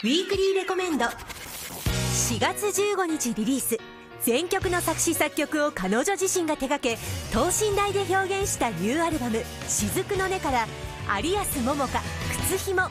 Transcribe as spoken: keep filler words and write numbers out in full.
ウィークリーレコメンドしがつじゅうごにちリリース、全曲の作詞作曲を彼女自身が手掛け等身大で表現したニューアルバム「雫の音」から有安桃香「靴ひも」。